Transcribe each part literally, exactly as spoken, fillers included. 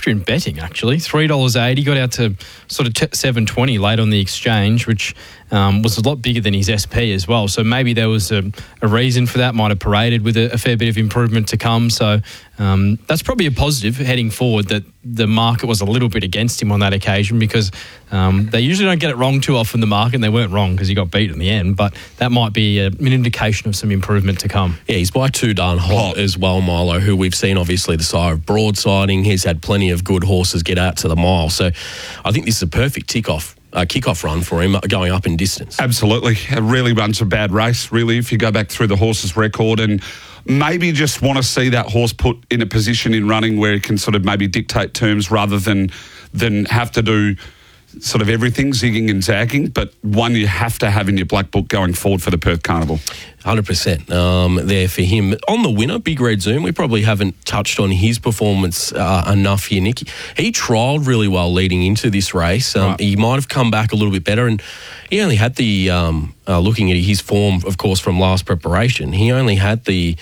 lifter in betting, actually. three dollars eighty, got out to sort of t- seven twenty late on the exchange, which um, was a lot bigger than his S P as well. So maybe there was a, a reason for that, might have paraded with a, a fair bit of improvement to come. So um, that's probably a positive heading forward, that the market was a little bit against him on that occasion, because um, they usually don't get it wrong too often, the market, and they weren't wrong because he got beat in the end. But that might be a, an indication of some improvement to come. Yeah, he's by Two Darn Hot as well, Milo, who we've seen obviously the side of broadsiding. He's had plenty of good horses get out to the mile. So I think this is a perfect tick-off. Uh, kick-off run for him, going up in distance. Absolutely. It really runs a bad race, really, if you go back through the horse's record, and maybe just want to see that horse put in a position in running where he can sort of maybe dictate terms rather than than have to do sort of everything, zigging and zagging, but one you have to have in your black book going forward for the Perth Carnival. one hundred percent um, there for him. On the winner, Big Red Zoom, we probably haven't touched on his performance uh, enough here, Nick. He trialled really well leading into this race. Um, right. He might have come back a little bit better, and he only had the, um, uh, looking at his form, of course, from last preparation, he only had the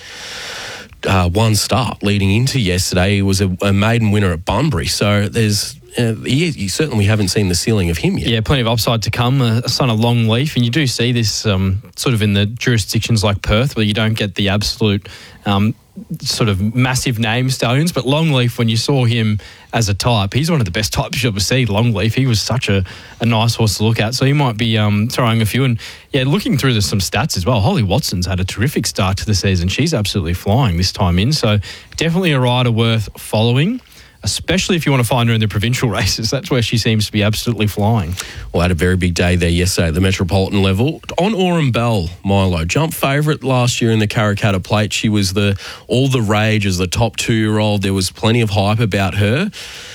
uh, one start leading into yesterday. He was a, a maiden winner at Bunbury, so there's Uh, he, he certainly haven't seen the ceiling of him yet. Yeah, plenty of upside to come. A, a son of Longleaf, and you do see this um, sort of in the jurisdictions like Perth, where you don't get the absolute um, sort of massive name stallions. But Longleaf, when you saw him as a type, he's one of the best types you'll ever see. Longleaf, he was such a, a nice horse to look at. So he might be um, throwing a few. And yeah, looking through the, some stats as well, Holly Watson's had a terrific start to the season. She's absolutely flying this time in. So definitely a rider worth following, especially if you want to find her in the provincial races. That's where she seems to be absolutely flying. Well, had a very big day there yesterday at the Metropolitan level. On Aurum Bell, Milo, jump favourite last year in the Karrakatta Plate. She was the all the rage as the top two-year-old. There was plenty of hype about her.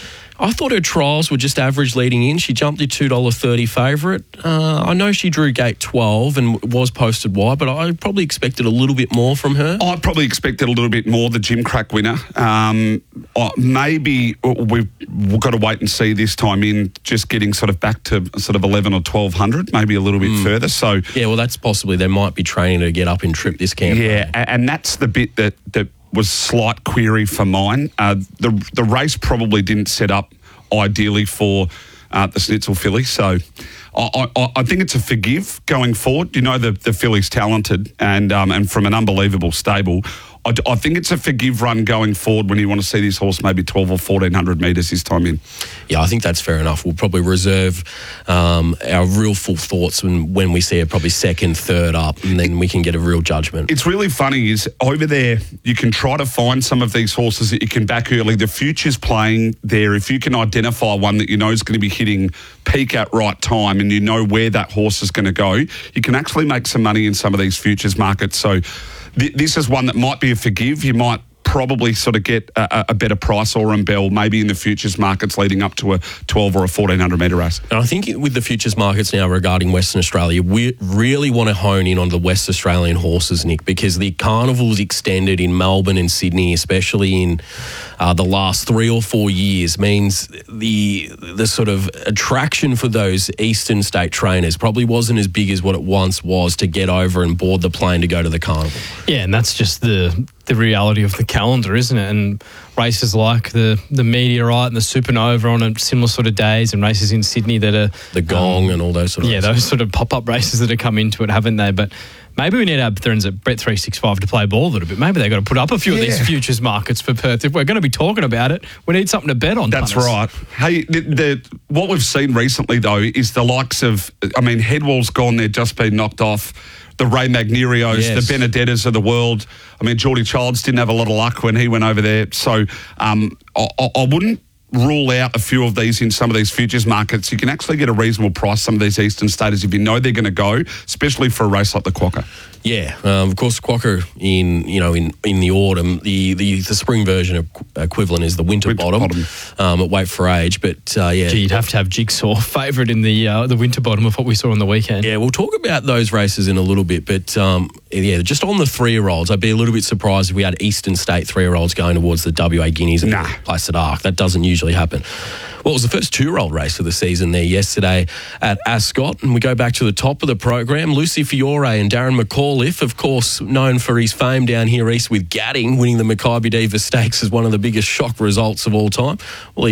I thought her trials were just average leading in. She jumped the two dollars thirty favourite. Uh, I know she drew gate twelve and was posted wide, but I probably expected a little bit more from her. I probably expected a little bit more, the Jim Crack winner. Um, uh, maybe we've, we've got to wait and see this time in, just getting sort of back to sort of eleven or twelve hundred, maybe a little bit mm. further. So yeah, well, that's possibly, they might be training to get up and trip this camp. Yeah, and that's the bit that... that was slight query for mine. Uh, the the race probably didn't set up ideally for uh, the Snitzel filly, so I, I, I think it's a forgive going forward. You know, the the filly's talented and um, and from an unbelievable stable. I, I think it's a forgive run going forward when you want to see this horse maybe twelve or fourteen hundred metres this time in. Yeah, I think that's fair enough. We'll probably reserve um, our real full thoughts when, when we see it probably second, third up, and then we can get a real judgment. It's really funny is over there you can try to find some of these horses that you can back early. The future's playing there. If you can identify one that you know is going to be hitting peak at right time and you know where that horse is going to go, you can actually make some money in some of these futures markets. So this is one that might be a forgive. You might probably sort of get a, a better price, Aurum Bell, maybe in the futures markets leading up to a twelve or a fourteen hundred metre race. And I think with the futures markets now regarding Western Australia, we really want to hone in on the West Australian horses, Nick, because the carnival's extended in Melbourne and Sydney, especially in uh, the last three or four years, means the the sort of attraction for those eastern state trainers probably wasn't as big as what it once was to get over and board the plane to go to the carnival. Yeah, and that's just the the reality of the calendar, isn't it? And races like the the Meteorite and the Supernova on a similar sort of days, and races in Sydney that are the Gong um, and all those sort of yeah, races. those sort of pop up races that have come into it, haven't they? But maybe we need our friends at Bet three sixty-five to play ball a little bit. Maybe they've got to put up a few yeah. of these futures markets for Perth. If we're going to be talking about it, we need something to bet on. That's punters. right. Hey, the, the, what we've seen recently, though, is the likes of, I mean, Headwall's gone there, just been knocked off. The Ray Magnerios, yes. the Benedettas of the world. I mean, Geordie Childs didn't have a lot of luck when he went over there. So um, I, I wouldn't rule out a few of these in some of these futures markets. You can actually get a reasonable price, some of these eastern staters, if you know they're going to go, especially for a race like the Quokka. Yeah, um, of course, Quokka in you know in, in the autumn, the, the, the spring version of equivalent is the winter, winter bottom, bottom. Um, at Weight for Age. But uh, yeah, Gee, you'd have to have Jigsaw favourite in the uh, the winter bottom of what we saw on the weekend. Yeah, we'll talk about those races in a little bit. But um, yeah, just on the three year olds, I'd be a little bit surprised if we had Eastern State three year olds going towards the W A Guineas and nah. Placid Arc. That doesn't usually happen. Well, it was the first two-year-old race of the season there yesterday at Ascot, and we go back to the top of the program. Lucy Fiore and Darren McAuliffe, of course, known for his fame down here east with Gadding, winning the Mackay Diva Stakes as one of the biggest shock results of all time. Well, he